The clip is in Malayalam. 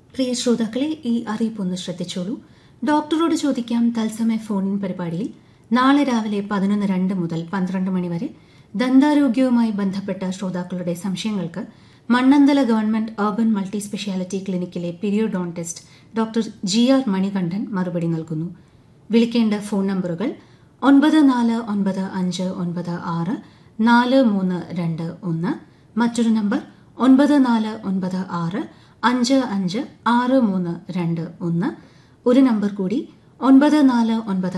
പ്രിയ ശ്രോതാക്കളെ, ഈ അറിയിപ്പൊന്ന് ശ്രദ്ധിച്ചോളൂ. ഡോക്ടറോട് ചോദിക്കാം തത്സമയ ഫോണിൻ പരിപാടിയിൽ നാളെ രാവിലെ 11:02 മുതൽ 12 മണിവരെ ദന്താരോഗ്യവുമായി ബന്ധപ്പെട്ട ശ്രോതാക്കളുടെ സംശയങ്ങൾക്ക് Mannanthala government urban multi speciality ക്ലിനിക്കിലെ പീരിയോഡോണ്ടിസ്റ്റ് doctor GR Manikandan മറുപടി നൽകുന്നു. വിളിക്കേണ്ട ഫോൺ നമ്പറുകൾ 9495964321, മറ്റൊരു നമ്പർ 9496556321, ഒരു നമ്പർ കൂടി 9495